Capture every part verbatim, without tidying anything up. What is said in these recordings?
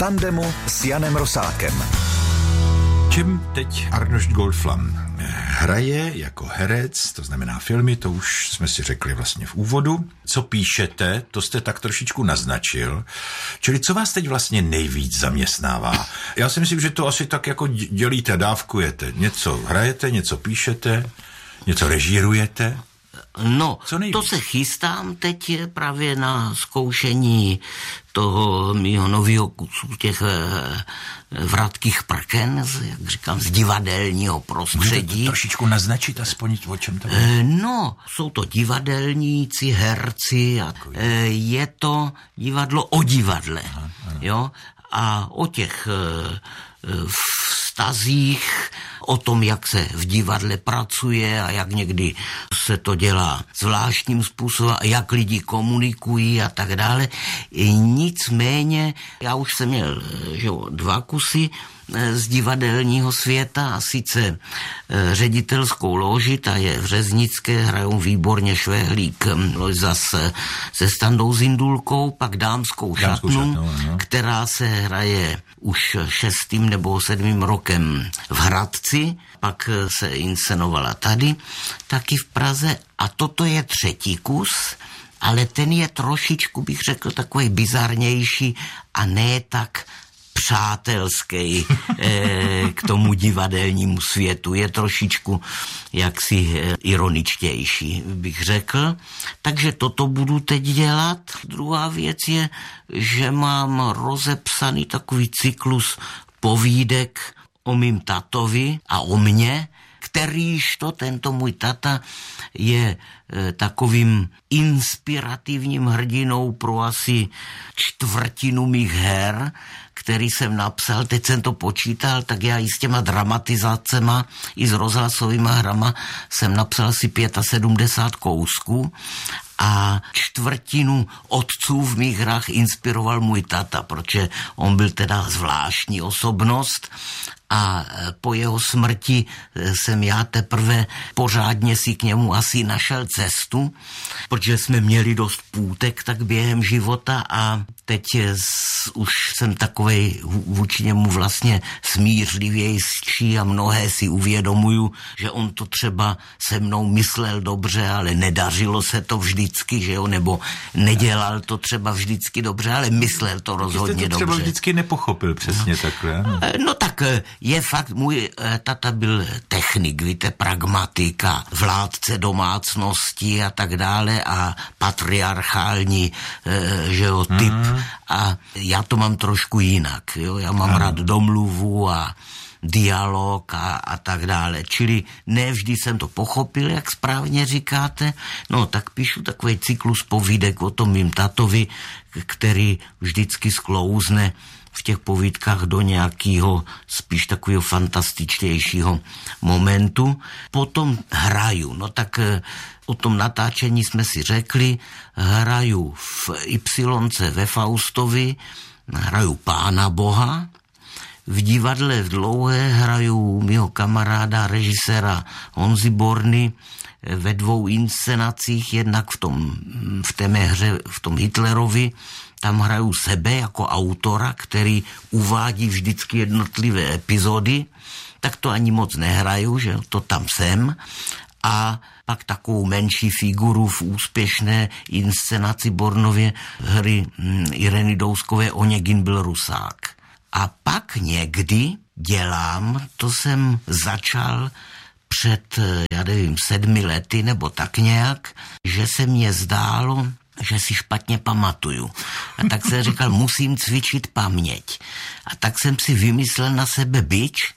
tandemu s Janem Rosátkem. Čím teď Arnošt Goldflam hraje jako herec, to znamená filmy, to už jsme si řekli vlastně v úvodu. Co píšete, to jste tak trošičku naznačil. Čili co vás teď vlastně nejvíc zaměstnává? Já si myslím, že to asi tak jako dělíte, dávkujete. Něco hrajete, něco píšete, něco režírujete. No, to se chystám teď právě na zkoušení toho mýho novýho kusu těch Vratkých prken, jak říkám, z divadelního prostředí. Můžete trošičku naznačit aspoň, o čem to je? No, jsou to divadelníci, herci a je to divadlo o divadle, aha, jo, a o těch vztazích, o tom, jak se v divadle pracuje a jak někdy se to dělá zvláštním způsobem a jak lidi komunikují a tak dále. Nicméně, já už jsem měl že jo, dva kusy z divadelního světa a sice ředitelskou loži, ta je v Řeznické, hrajou výborně Švehlík Lojza se, se Standou Zindulkou, pak dámskou, dámskou šatnu, šatnu která se hraje už šestým nebo sedmým rokem v Hradci, pak se inscenovala tady, taky v Praze a toto je třetí kus, ale ten je trošičku, bych řekl, takový bizarnější a ne tak přátelský eh, k tomu divadelnímu světu. Je trošičku jaksi eh, ironičtější, bych řekl. Takže toto budu teď dělat. Druhá věc je, že mám rozepsaný takový cyklus povídek o mým tatovi a o mně, kterýž to tento můj tata je e, takovým inspirativním hrdinou pro asi čtvrtinu mých her, který jsem napsal, teď jsem to počítal, tak já i s těma dramatizacema, i s rozhlasovýma hrama jsem napsal asi sedmdesát pět kousků a čtvrtinu otců v mých hrách inspiroval můj tata, protože on byl teda zvláštní osobnost a po jeho smrti jsem já teprve pořádně si k němu asi našel cestu, protože jsme měli dost půtek tak během života a teď už jsem takovej vůči němu vlastně smířlivější a mnohé si uvědomuju, že on to třeba se mnou myslel dobře, ale nedařilo se to vždycky, že jo, nebo nedělal to třeba vždycky dobře, ale myslel to rozhodně dobře. Jste to třeba dobře. vždycky nepochopil přesně no. takhle. No. no tak je fakt, můj tata byl technik, víte, pragmatika, vládce domácnosti a tak dále a patriarchální, že jo, typ. Mm. A já to mám trošku jinak, jo, já mám ano. rád domluvu a dialog a, a tak dále. Čili ne vždy jsem to pochopil, jak správně říkáte. No tak píšu takový cyklus povídek o tom mým tatovi, který vždycky sklouzne v těch povídkách do nějakého spíš takového fantastičtějšího momentu. Potom hraju. No tak o tom natáčení jsme si řekli, hraju v Ypsilonce ve Faustovi, hraju Pána Boha, v divadle v Dlouhé hraju mýho kamaráda, režiséra Honzy Borny ve dvou inscenacích, jednak v tom, v té mé hře, v tom Hitlerovi, tam hraju sebe jako autora, který uvádí vždycky jednotlivé epizody, tak to ani moc nehraju, že to tam jsem. A pak takovou menší figuru v úspěšné inscenaci Bornově hry Ireny Douskové Onegin byl Rusák. A pak někdy dělám, to jsem začal před, já nevím, sedmi lety nebo tak nějak, že se mně zdálo, že si špatně pamatuju. A tak jsem říkal, musím cvičit paměť. A tak jsem si vymyslel na sebe bič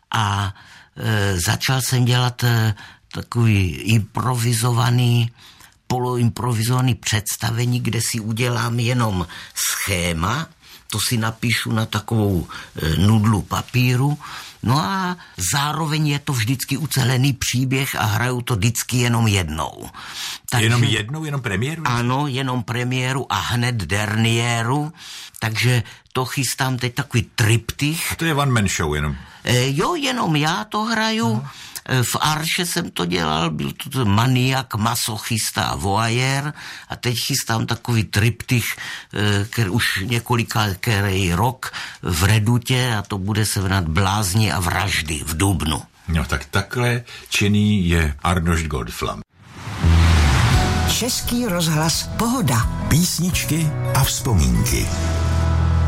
a e, začal jsem dělat e, takový improvizovaný, poloimprovizovaný představení, kde si udělám jenom schéma, to si napíšu na takovou e, nudlu papíru, no a zároveň je to vždycky ucelený příběh a hraju to vždycky jenom jednou. Takže, jenom jednou, jenom premiéru? Ano, jenom premiéru a hned derniéru, takže to chystám teď takový triptych. A to je one man show jenom? E, jo, jenom já to hraju. No. V Arše jsem to dělal, byl to maniak, masochista a voajer a teď chystám takový triptych, který už několika který rok v Redutě a to bude se jmenovat Blázni a vraždy v dubnu. No tak takhle činný je Arnošt Goldflam. Český rozhlas Pohoda. Písničky a vzpomínky.